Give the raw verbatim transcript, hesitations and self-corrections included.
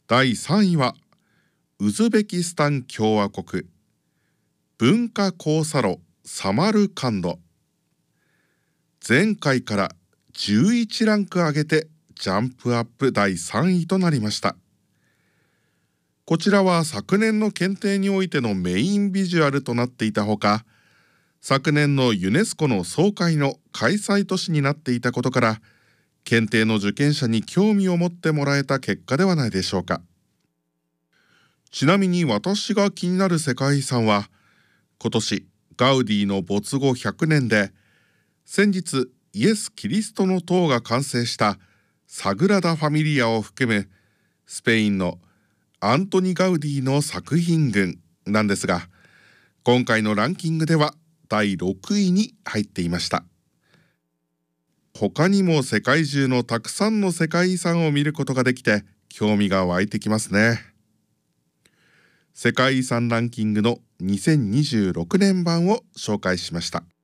だいさんいはウズベキスタン共和国文化交差路サマルカンド。前回からじゅういちランク上げてジャンプアップだいさんいとなりました。こちらは昨年の検定においてのメインビジュアルとなっていたほか、昨年のユネスコの総会の開催都市になっていたことから、検定の受験者に興味を持ってもらえた結果ではないでしょうか。ちなみに私が気になる世界遺産は、今年ガウディの没後ひゃくねんで、先日イエス・キリストの塔が完成したサグラダ・ファミリアを含むスペインのアントニ・ガウディの作品群なんですが、今回のランキングではだいろくいに入っていました。他にも世界中のたくさんの世界遺産を見ることができて興味が湧いてきますね。世界遺産ランキングのにせんにじゅうろくねん版を紹介しました。